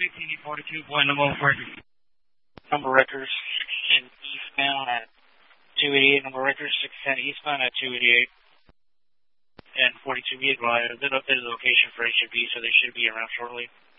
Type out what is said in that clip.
1842, point number record. Number records 610 eastbound at 288. Number records 610 eastbound at 288. And 42 vehicle. I did update the location for HB, so they should be around shortly.